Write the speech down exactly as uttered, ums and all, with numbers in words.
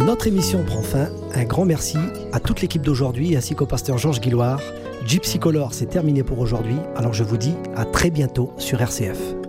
Notre émission prend fin. Un grand merci à toute l'équipe d'aujourd'hui ainsi qu'au pasteur Georges Guilloire. Gypsy Color, c'est terminé pour aujourd'hui. Alors je vous dis à très bientôt sur R C F.